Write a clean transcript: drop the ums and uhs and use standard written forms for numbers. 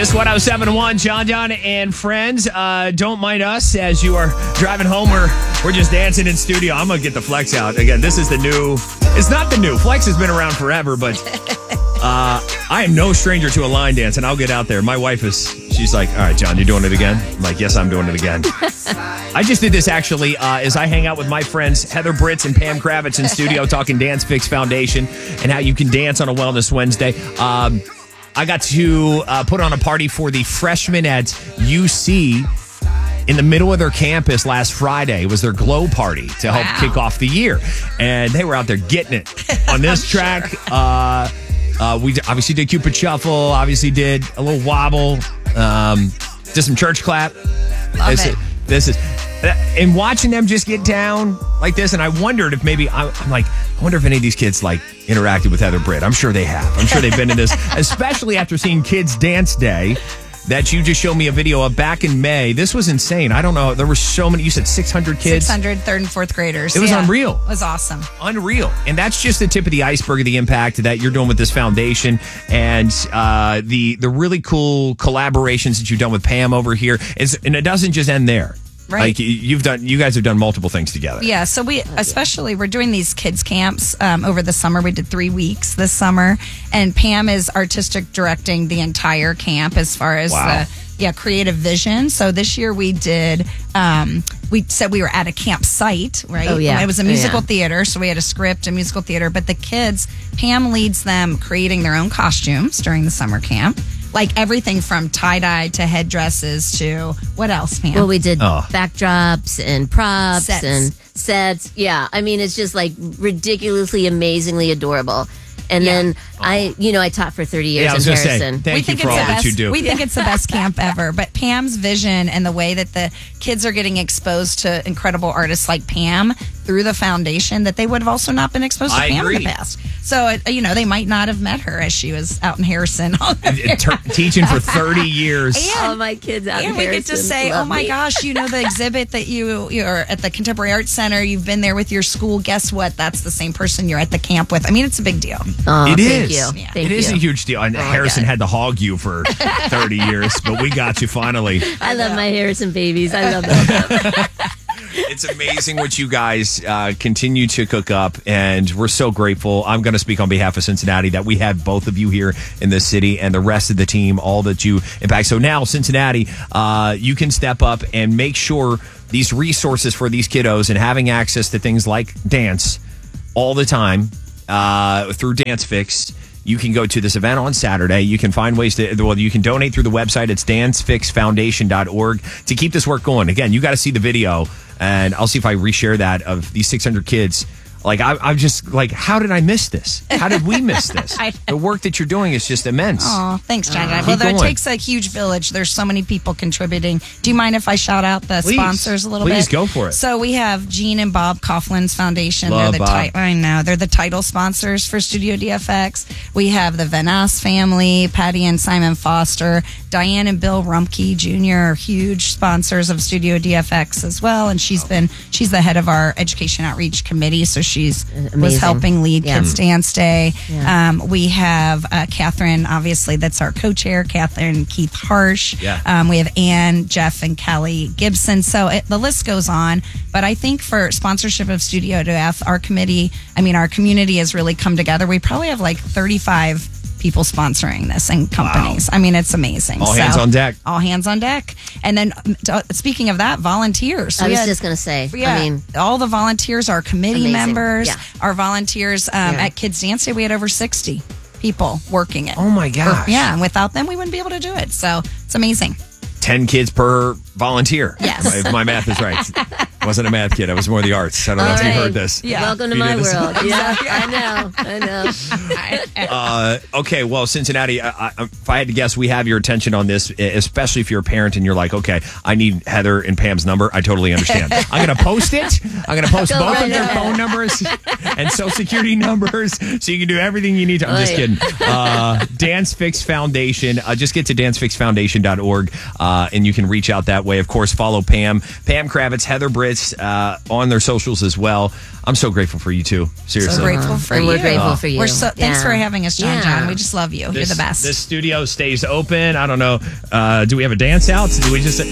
Kiss 107.1, John and friends. Don't mind us as you are driving home. We're just dancing in studio. I'm going to get the flex out. Again, this is the new. It's not the new. Flex has been around forever, but I am no stranger to a line dance, and I'll get out there. My wife she's like, all right, John, you're doing it again? I'm like, yes, I'm doing it again. I just did this actually as I hang out with my friends Heather Britz and Pam Kravitz in studio talking Dance Fix Foundation and how you can dance on a Wellness Wednesday. I got to put on a party for the freshmen at UC in the middle of their campus last Friday. It was their glow party to help kick off the year. And they were out there getting it on this track. We obviously did Cupid Shuffle, obviously did a little wobble, did some church clap. This is, and watching them just get down like this, and I wondered if maybe, I wonder if any of these kids like interacted with Heather Britt. I'm sure they have. I'm sure they've been in this, especially after seeing Kids Dance Day that you just showed me a video of back in May. This was insane. I don't know. There were so many. You said 600 kids? 600 third and fourth graders. It was unreal. It was awesome. Unreal. And that's just the tip of the iceberg of the impact that you're doing with this foundation and the really cool collaborations that you've done with Pam over here. And it doesn't just end there. Right. Like you guys have done multiple things together. Yeah. So we're doing these kids camps over the summer. We did 3 weeks this summer, and Pam is artistic directing the entire camp as far as the creative vision. So this year we did. We said we were at a campsite, right? Oh, yeah. It was a musical theater, so we had a script, a musical theater. But the kids, Pam leads them creating their own costumes during the summer camp. Like everything from tie-dye to headdresses to what else, Pam? Well, we did backdrops and props Sets. and sets. Yeah, I mean, it's just like ridiculously, amazingly adorable. And then I taught for 30 years in Harrison. Thank you for all that you do. We think it's the best camp ever. But Pam's vision and the way that the kids are getting exposed to incredible artists like Pam through the foundation that they would have also not been exposed to Pam in the past. So, they might not have met her as she was out in Harrison. Teaching for 30 years. And all my kids out in Harrison. And we get to say, oh my gosh, the exhibit that you're at the Contemporary Arts Center, you've been there with your school. Guess what? That's the same person you're at the camp with. I mean, it's a big deal. Oh, it thank is. You. Yeah. It is a huge deal. And Harrison had to hog you for 30 years, but we got you finally. I love my Harrison babies. I love them. It's amazing what you guys continue to cook up, and we're so grateful. I'm going to speak on behalf of Cincinnati that we have both of you here in the city and the rest of the team, all that you impact. So now, Cincinnati, you can step up and make sure these resources for these kiddos and having access to things like dance all the time through Dance Fix. You can go to this event on Saturday. You can find ways you can donate through the website. It's dancefixfoundation.org to keep this work going. Again, you got to see the video, and I'll see if I reshare that of these 600 kids. Like, I'm just like, how did I miss this? How did we miss this? The work that you're doing is just immense. Oh, thanks, John. It takes a huge village. There's so many people contributing. Do you mind if I shout out the sponsors a little bit? Please, go for it. So we have Gene and Bob Coughlin's Foundation. Love Bob. I know. They're the title sponsors for Studio DFX. We have the Van Ass family, Patty and Simon Foster, Diane and Bill Rumpke Jr. are huge sponsors of Studio DFX as well. And she's the head of our Education Outreach Committee, so she was helping lead Kids Dance Day. Yeah. We have Catherine, obviously, that's our co-chair, Catherine Keith Harsh. Yeah. We have Ann, Jeff, and Kelly Gibson. So the list goes on. But I think for sponsorship of Studio DF, our community has really come together. We probably have like 35 people sponsoring this and companies. Wow. I mean, it's amazing. All hands on deck. All hands on deck. And then, speaking of that, volunteers. I was just going to say. Yeah, all the volunteers, our committee members, our volunteers at Kids Dance Day, we had over 60 people working it. Oh my gosh. And without them, we wouldn't be able to do it. So it's amazing. 10 kids per volunteer. Yes. If my math is right. I wasn't a math kid. I was more the arts. I don't know if you heard this. Yeah. Welcome to my world. Yeah, I know. Okay, well, Cincinnati, if I had to guess, we have your attention on this, especially if you're a parent and you're like, okay, I need Heather and Pam's number. I totally understand. I'm going to post it. I'm going to post both of their phone numbers and social security numbers so you can do everything you need to. I'm just kidding. Dance Fix Foundation. Just get to dancefixfoundation.org and you can reach out that way. Of course, follow Pam Kravitz, Heather Britt, favorites on their socials as well. I'm so grateful for you too. Seriously. So grateful for And you. we're grateful for you. Thanks for having us, John. Yeah. John. We just love you. You're the best. This studio stays open. I don't know. Do we have a dance out? Do we just?